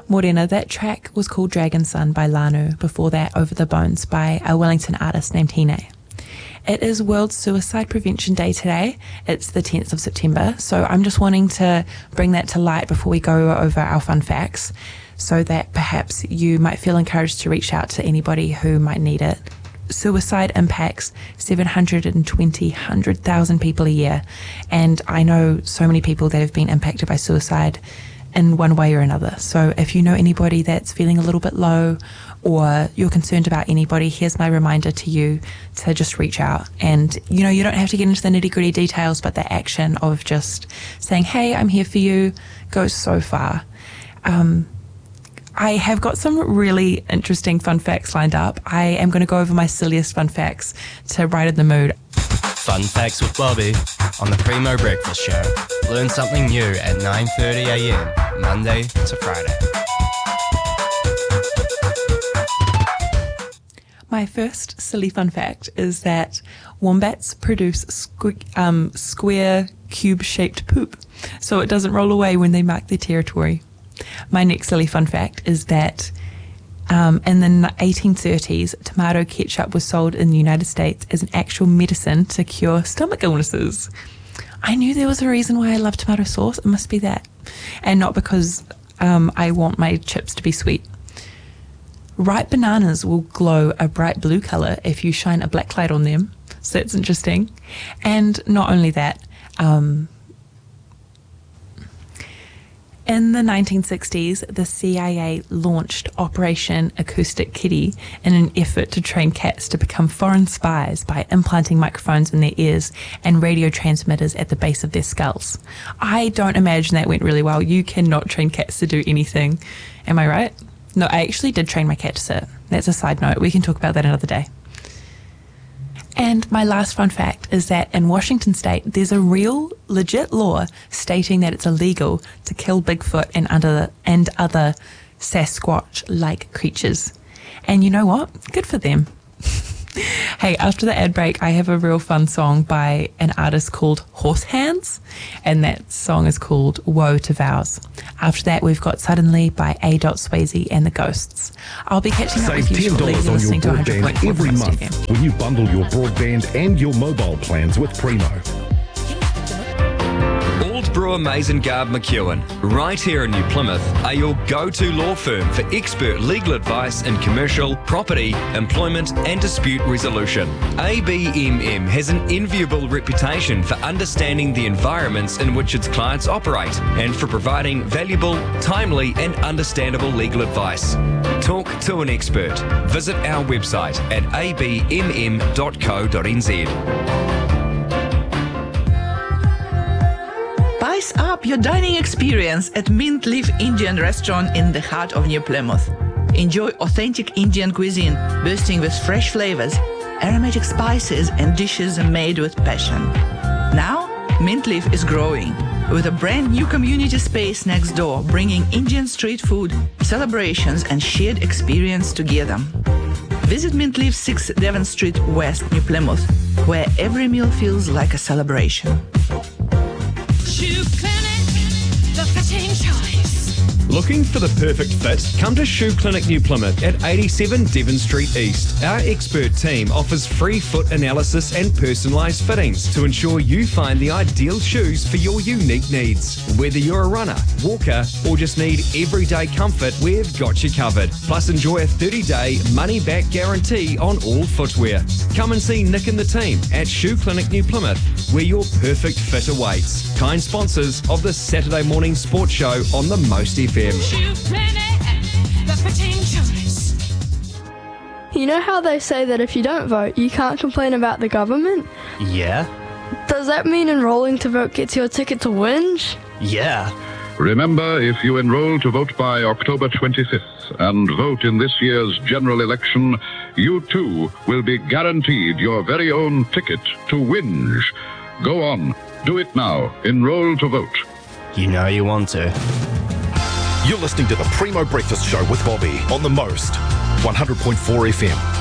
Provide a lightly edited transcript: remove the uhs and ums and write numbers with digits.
Morena, that track was called Dragon Sun by Lanu, before that Over the Bones by a Wellington artist named Hine. It is World Suicide Prevention Day today. It's the 10th of September, so I'm just wanting to bring that to light before we go over our fun facts, so that perhaps you might feel encouraged to reach out to anybody who might need it. Suicide impacts 100,000 people a year, and I know so many people that have been impacted by suicide in one way or another. So if you know anybody that's feeling a little bit low, or you're concerned about anybody, here's my reminder to you to just reach out. And you don't have to get into the nitty-gritty details, but the action of just saying, hey, I'm here for you, goes so far. I have got some really interesting fun facts lined up. I am going to go over my silliest fun facts to brighten the mood. Fun Facts with Bobby on the Primo Breakfast Show. Learn something new at 9:30 a.m, Monday to Friday. My first silly fun fact is that wombats produce square, cube-shaped poop, so it doesn't roll away when they mark their territory. My next silly fun fact is that in the 1830s, tomato ketchup was sold in the United States as an actual medicine to cure stomach illnesses. I knew there was a reason why I love tomato sauce. It must be that. And not because I want my chips to be sweet. Ripe bananas will glow a bright blue colour if you shine a black light on them. So that's interesting. And not only that, in the 1960s, the CIA launched Operation Acoustic Kitty in an effort to train cats to become foreign spies by implanting microphones in their ears and radio transmitters at the base of their skulls. I don't imagine that went really well. You cannot train cats to do anything. Am I right? No, I actually did train my cat to sit. That's a side note. We can talk about that another day. And my last fun fact is that in Washington state, there's a real, legit law stating that it's illegal to kill Bigfoot and other Sasquatch-like creatures. And you know what? Good for them. Hey, after the ad break, I have a real fun song by an artist called Horse Hands, and that song is called Woe to Vows. After that, we've got Suddenly by A. Swayze and the Ghosts. I'll be catching up with you shortly. You're listening to 100.4 every month when you bundle your broadband and your mobile plans with Primo. Brewer Mason Garb McEwen, right here in New Plymouth, are your go-to law firm for expert legal advice in commercial, property, employment and dispute resolution. ABMM has an enviable reputation for understanding the environments in which its clients operate and for providing valuable, timely and understandable legal advice. Talk to an expert. Visit our website at abmm.co.nz. Spice up your dining experience at Mint Leaf Indian Restaurant in the heart of New Plymouth. Enjoy authentic Indian cuisine bursting with fresh flavors, aromatic spices and dishes made with passion. Now, Mint Leaf is growing with a brand new community space next door, bringing Indian street food, celebrations and shared experience together. Visit Mint Leaf 6 Devon Street West, New Plymouth, where every meal feels like a celebration. Shoe Clinic, the fitting choice. Looking for the perfect fit? Come to Shoe Clinic New Plymouth at 87 Devon Street East. Our expert team offers free foot analysis and personalised fittings to ensure you find the ideal shoes for your unique needs. Whether you're a runner, walker or just need everyday comfort, we've got you covered. Plus enjoy a 30-day money-back guarantee on all footwear. Come and see Nick and the team at Shoe Clinic New Plymouth, where your perfect fit awaits. Kind sponsors of the Saturday morning sports show on the Most FM. Shoe Clinic, the fitting choice. You know how they say that if you don't vote, you can't complain about the government? Yeah? Does that mean enrolling to vote gets you a ticket to Whinge? Yeah. Remember, if you enroll to vote by October 25th and vote in this year's general election, you too will be guaranteed your very own ticket to Whinge. Go on, do it now. Enroll to vote. You know you want to. You're listening to the Primo Breakfast Show with Bobby on the Most 100.4 FM.